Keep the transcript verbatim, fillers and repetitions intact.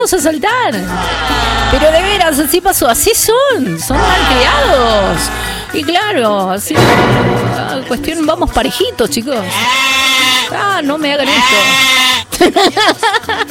vamos a saltar. Pero de veras, así pasó, así son, son malcriados. Y claro, así, ah, cuestión, vamos parejitos, chicos. Ah, no me hagan esto.